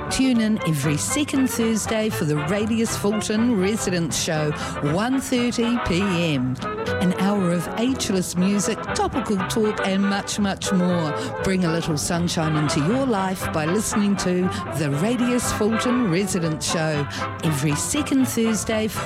Tune in every second Thursday for the Radius Fulton Residence Show, 1:30 p.m. An hour of ageless music, topical talk and much, much more. Bring a little sunshine into your life by listening to the Radius Fulton Residence Show every second Thursday